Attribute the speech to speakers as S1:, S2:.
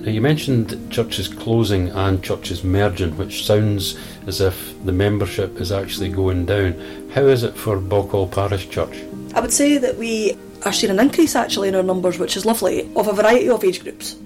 S1: Now, you mentioned churches closing and churches merging, which sounds as if the membership is actually going down. How is it for Baughall Parish Church?
S2: I would say that we are seeing an increase actually in our numbers, which is lovely, of a variety of age groups.